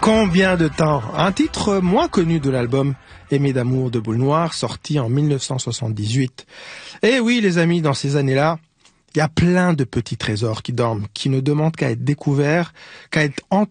Combien de temps? Un titre moins connu de l'album Aimé d'amour de Boule Noire, sorti en 1978. Et oui, les amis, dans ces années-là, il y a plein de petits trésors qui dorment, qui ne demandent qu'à être découverts, qu'à être